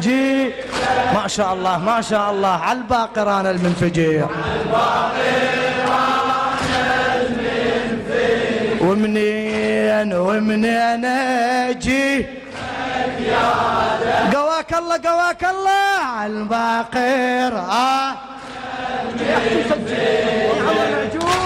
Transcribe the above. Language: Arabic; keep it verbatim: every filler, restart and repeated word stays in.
اجي. ما شاء الله ما شاء الله على الباقر انا المنفجر، ومنين ومنين اجي. قواك الله قواك الله على الباقر. آه